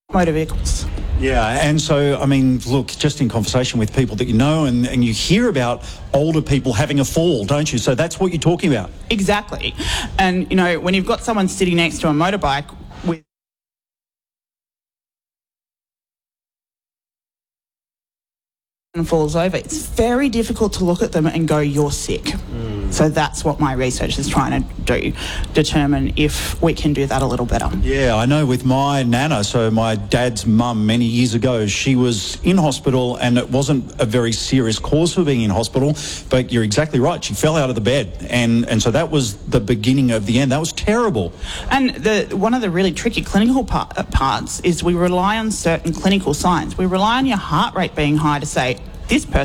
motor vehicles. Yeah, and so, I mean, look, just in conversation with people that you know, and you hear about older people having a fall, don't you? So that's what you're talking about. Exactly. And, you know, when you've got someone sitting next to a motorbike with and falls over, it's very difficult to look at them and go, you're sick. So that's what my research is trying to do, determine if we can do that a little better. Yeah, I know with my nana, so my dad's mum many years ago, she was in hospital and it wasn't a very serious cause for being in hospital, but you're exactly right, she fell out of the bed and so that was the beginning of the end. That was terrible. And one of the really tricky clinical parts is we rely on certain clinical signs. We rely on your heart rate being high to say, this person